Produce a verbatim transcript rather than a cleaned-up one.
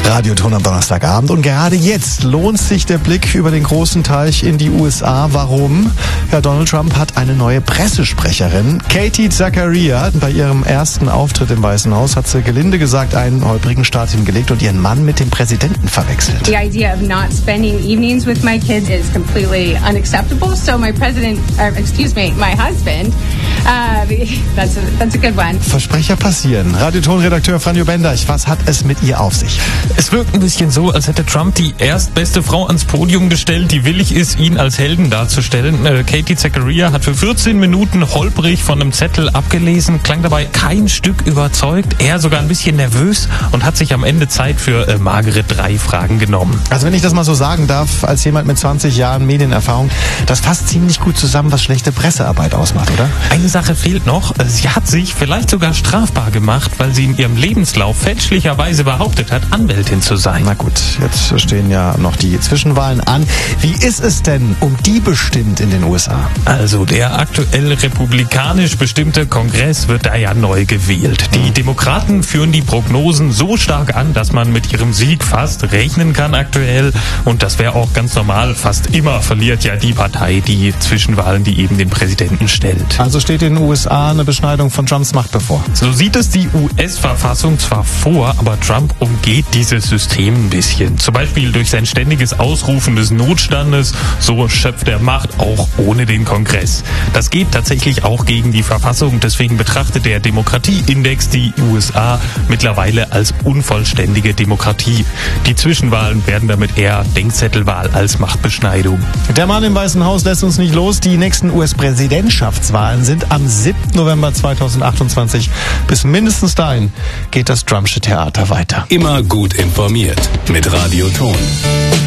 Radioton am Donnerstagabend und gerade jetzt lohnt sich der Blick über den großen Teich in die U S A. Warum? Ja, Donald Trump hat eine neue Pressesprecherin. Katie Zachariah, bei ihrem ersten Auftritt im Weißen Haus hat sie gelinde gesagt einen holprigen Start hingelegt und ihren Mann mit dem Präsidenten verwechselt. The idea of not spending evenings with my kids is completely unacceptable. So my president, or excuse me, my husband, uh, that's a, that's a good one. Versprecher passieren. Radioton-Redakteur Franjo Benderch, was hat es mit ihr auf sich? Es wirkt ein bisschen so, als hätte Trump die erstbeste Frau ans Podium gestellt, die willig ist, ihn als Helden darzustellen. Äh, Katie Zachariah hat für vierzehn Minuten holprig von einem Zettel abgelesen, klang dabei kein Stück überzeugt, eher sogar ein bisschen nervös und hat sich am Ende Zeit für äh, magere drei Fragen genommen. Also wenn ich das mal so sagen darf, als jemand mit zwanzig Jahren Medienerfahrung, das fasst ziemlich gut zusammen, was schlechte Pressearbeit ausmacht, oder? Eine Sache fehlt noch. Sie hat sich vielleicht sogar strafbar gemacht, weil sie in ihrem Lebenslauf fälschlicherweise behauptet hat, Anwältin zu sein. Na gut, jetzt stehen ja noch die Zwischenwahlen an. Wie ist es denn um die bestimmt in den U S A? Also der aktuell republikanisch bestimmte Kongress wird da ja neu gewählt. Die Demokraten führen die Prognosen so stark an, dass man mit ihrem Sieg fast rechnen kann aktuell. Und das wäre auch ganz normal. Fast immer verliert ja die Partei die Zwischenwahlen, die eben den Präsidenten stellt. Also steht in den U S A eine Beschneidung von Trumps Macht bevor. So sieht es die U S-Verfassung zwar vor, aber Trump umgeht dieses System ein bisschen. Zum Beispiel durch sein ständiges Ausrufen des Notstandes. So schöpft er Macht auch ohne den Kongress. Das geht tatsächlich auch gegen die Verfassung. Deswegen betrachtet der Demokratieindex die U S A mittlerweile als unvollständige Demokratie. Die Zwischenwahlen werden damit eher Denkzettelwahl als Machtbeschneidung. Der Mann im Weißen Haus lässt uns nicht los. Die nächsten U S-Präsidentschaftswahlen sind am siebten November zweitausendachtundzwanzig. Bis mindestens dahin geht das Trumpsche Theater weiter. Immer gut informiert mit Radioton.